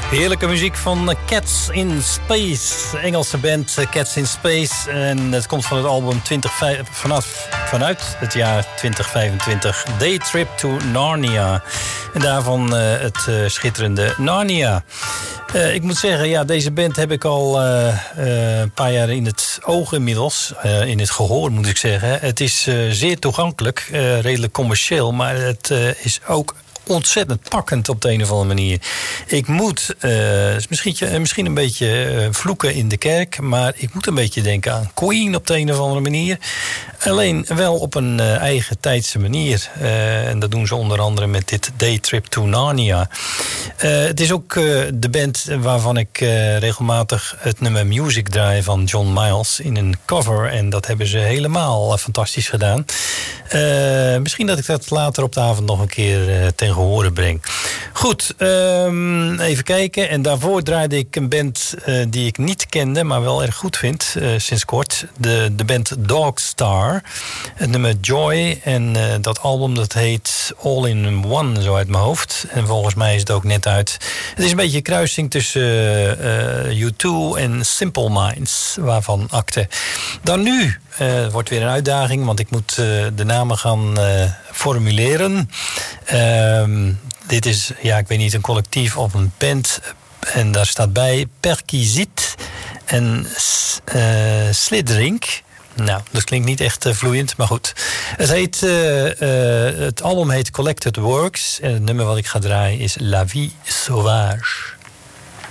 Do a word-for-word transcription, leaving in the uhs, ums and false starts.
Heerlijke muziek van Cats in Space. Engelse band Cats in Space. En het komt van het album twintig, vanaf, vanuit het jaar twintig vijfentwintig. Day Trip to Narnia. En daarvan uh, het uh, schitterende Narnia. Uh, ik moet zeggen, ja, deze band heb ik al uh, uh, een paar jaar in het oog inmiddels. Uh, in het gehoor, moet ik zeggen. Het is uh, zeer toegankelijk, uh, redelijk commercieel. Maar het uh, is ook ontzettend pakkend op de een of andere manier. Ik moet uh, misschien, misschien een beetje uh, vloeken in de kerk, maar ik moet een beetje denken aan Queen op de een of andere manier. Alleen wel op een uh, eigen tijdse manier. Uh, en dat doen ze onder andere met dit Day Trip to Narnia. Uh, het is ook uh, de band waarvan ik uh, regelmatig het nummer Music draai van John Miles in een cover. En dat hebben ze helemaal uh, fantastisch gedaan. Uh, misschien dat ik dat later op de avond nog een keer uh, ten gehore breng. Goed, um, even kijken. En daarvoor draaide ik een band uh, die ik niet kende, maar wel erg goed vind uh, sinds kort. De, de band Dogstar. Het nummer Joy. En uh, dat album dat heet All in One, zo uit mijn hoofd. En volgens mij is het ook net uit. Het is een beetje een kruising tussen uh, U twee en Simple Minds, waarvan Akte. Dan nu. Uh, het wordt weer een uitdaging, want ik moet uh, de namen gaan uh, formuleren. Uh, dit is, ja, ik weet niet, een collectief of een band. En daar staat bij Perquisite en uh, Slidrink. Nou, dat klinkt niet echt uh, vloeiend, maar goed. Het, heet, uh, uh, het album heet Collected Works. En het nummer wat ik ga draaien is La Vie Sauvage.